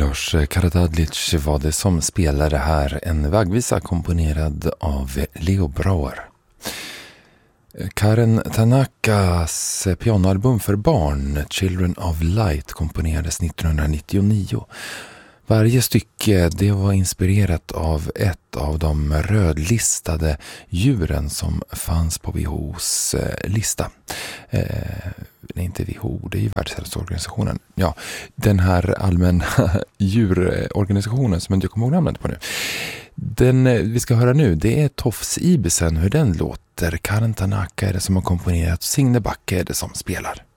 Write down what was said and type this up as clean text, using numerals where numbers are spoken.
Milos Karadzic var det som spelade här, en vaggvisa komponerad av Leo Brauer. Karen Tanakas pianoalbum för barn, Children of Light, komponerades 1999. Varje stycke det var inspirerat av ett av de rödlistade djuren som fanns på WHO:s lista. Nej, inte WHO, det är ju Världshälsoorganisationen. Ja, den här allmänna djurorganisationen som jag inte kommer ihåg namnet på nu. Den vi ska höra nu, det är Tofs Ibisen, hur den låter. Karen Tanaka är det som har komponerat, Signe Backe är det som spelar.